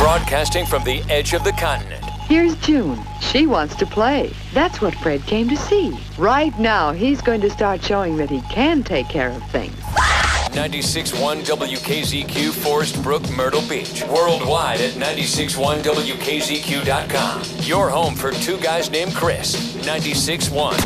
Broadcasting from the edge of the continent. Here's June. She wants to play. That's what Fred came to see. Right now, he's going to start showing that he can take care of things. 96.1 WKZQ, Forest Brook, Myrtle Beach. Worldwide at 96.1WKZQ.com. Your home for two guys named Chris. 96.1